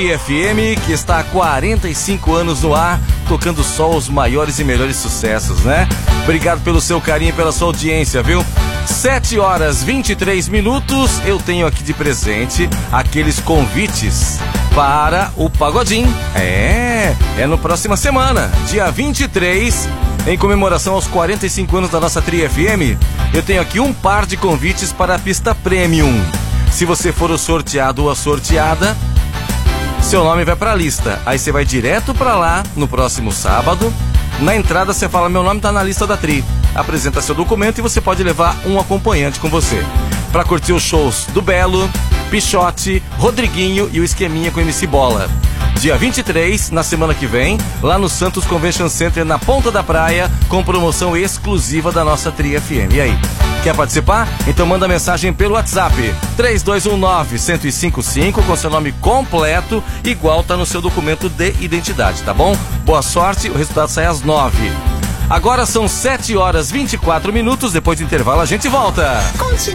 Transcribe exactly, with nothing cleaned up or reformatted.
F M, que está há quarenta e cinco anos no ar, tocando só os maiores e melhores sucessos, né? Obrigado pelo seu carinho e pela sua audiência, viu? sete horas e vinte e três minutos, eu tenho aqui de presente aqueles convites para o Pagodinho. É, é no próxima semana, dia vinte e três, em comemoração aos quarenta e cinco anos da nossa Tri F M, eu tenho aqui um par de convites para a pista Premium. Se você for o sorteado ou a sorteada, seu nome vai pra lista. Aí você vai direto pra lá no próximo sábado. Na entrada você fala: meu nome tá na lista da Tri. Apresenta seu documento e você pode levar um acompanhante com você pra curtir os shows do Belo, Pichote, Rodriguinho e o Esqueminha com M C Bola. Dia vinte e três, na semana que vem, lá no Santos Convention Center, na Ponta da Praia, com promoção exclusiva da nossa Tri F M. E aí, quer participar? Então manda mensagem pelo WhatsApp três dois um nove, um zero cinco cinco com seu nome completo, igual tá no seu documento de identidade, tá bom? Boa sorte, o resultado sai às nove. Agora são sete horas e vinte e quatro minutos, depois do intervalo a gente volta.